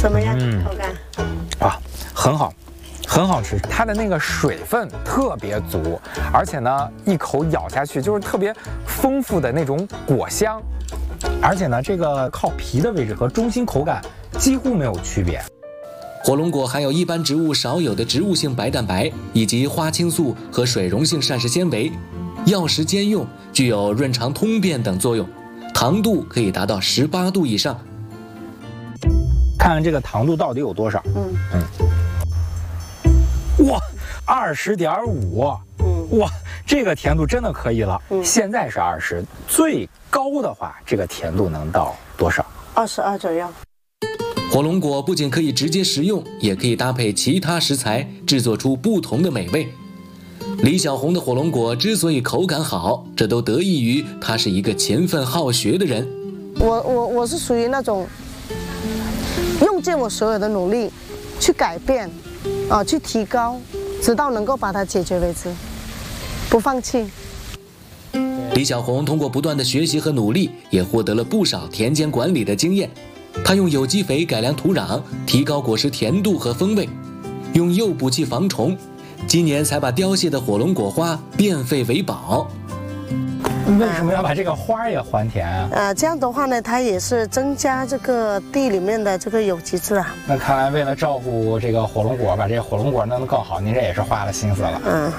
怎么样？口感？ 啊，很好。很好吃，它的那个水分特别足，而且呢，一口咬下去就是特别丰富的那种果香，而且呢，这个靠皮的位置和中心口感几乎没有区别。 火龙果含有一般植物少有的植物性白蛋白，以及花青素和水溶性膳食纤维，药食兼用，具有润肠通便等作用，糖度可以达到18度以上。 看看这个糖度到底有多少？哇，20.5，哇，这个甜度真的可以了。现在是20，最高的话，这个甜度能到多少 ？22左右。 火龙果不仅可以直接食用，也可以搭配其他食材制作出不同的美味。李小红的火龙果之所以口感好，这都得益于她是一个勤奋好学的人。 我是属于那种用尽我所有的努力去改变。去提高，直到能够把它解决为止，不放弃。 李小红通过不断的学习和努力，也获得了不少田间管理的经验。她用有机肥改良土壤，提高果实甜度和风味，用诱捕器防虫，今年才把凋谢的火龙果花变废为宝。 为什么要把这个花也还田啊？ 这样的话呢，它也是增加这个地里面的这个有机质啊。 那看来为了照顾这个火龙果，把这个火龙果弄得更好，您这也是花了心思了。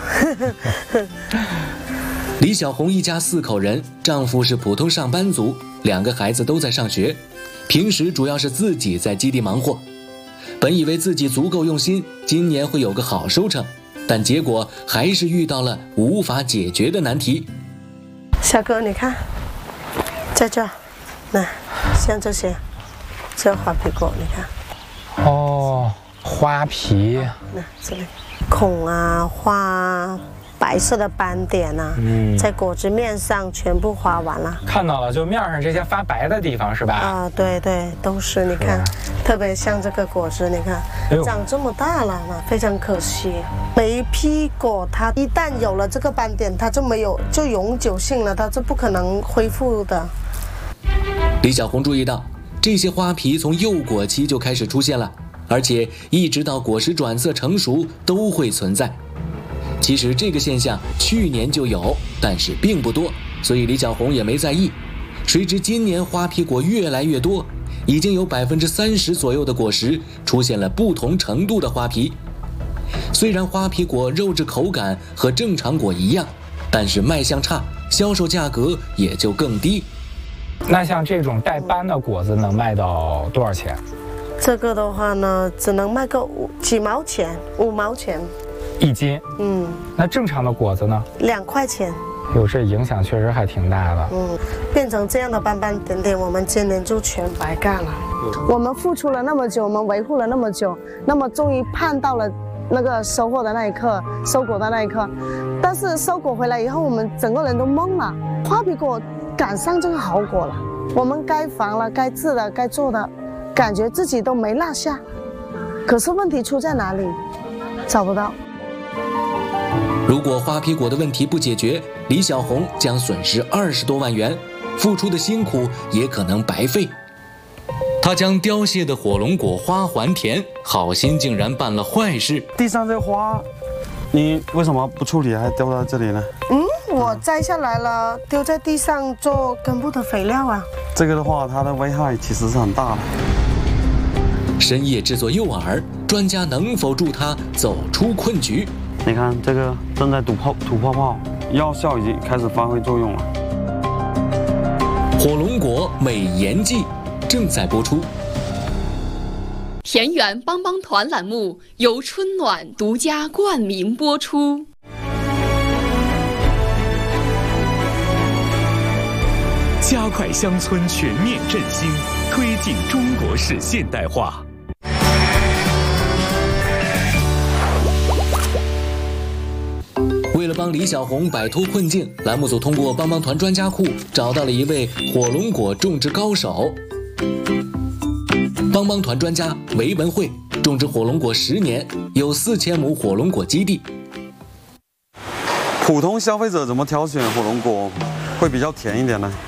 李小红一家4口人，丈夫是普通上班族，2个孩子都在上学，平时主要是自己在基地忙活。本以为自己足够用心，今年会有个好收成，但结果还是遇到了无法解决的难题。 小哥，你看，在这，那像这些花皮果，你看。 哦，花皮。 那这里孔啊、花啊、白色的斑点啊，在果子面上全部花完了。 看到了，就面上这些发白的地方是吧？ 对对，都是。你看，特别像这个果子，你看，长这么大了，非常可惜。每一批果，它一旦有了这个斑点，它就没有就永久性了，它是不可能恢复的。 李小红注意到，这些花皮从幼果期就开始出现了，而且一直到果实转色成熟都会存在。其实这个现象去年就有，但是并不多，所以李小红也没在意。谁知今年花皮果越来越多，已经有30%左右的果实出现了不同程度的花皮。虽然花皮果肉质口感和正常果一样，但是卖相差，销售价格也就更低。 那像这种带斑的果子能卖到多少钱？ 这个的话呢，只能卖个几毛钱，5毛钱 1斤。那正常的果子呢？2 块钱。 哟，这影响确实还挺大的。 变成这样的斑斑点点，我们今年就全白干了。我们付出了那么久，我们维护了那么久，那么终于盼到了那个收获的那一刻，收果的那一刻。但是收果回来以后，我们整个人都懵了。花皮果赶上这个好果了，我们该防了、该治的、该做的，感觉自己都没落下。可是问题出在哪里？找不到。 如果花皮果的问题不解决，李小红将损失20多万元，付出的辛苦也可能白费。他将凋谢的火龙果花还田，好心竟然办了坏事。 地上这花，你为什么不处理，还丢到这里呢？ 我摘下来了，丢在地上做根部的肥料啊。 这个的话，它的危害其实是很大的。 深夜制作诱饵，专家能否助他走出困局？ 你看这个正在吐泡泡，药效已经开始发挥作用了。 火龙果美颜计正在播出。 田园帮帮团栏目由春暖独家冠名播出。 加快乡村全面振兴，推进中国式现代化。 为了帮李小红摆脱困境，栏目组通过帮帮团专家库找到了一位火龙果种植高手。帮帮团专家韦文慧种植火龙果10年，有4000亩火龙果基地。 普通消费者怎么挑选火龙果会比较甜一点呢？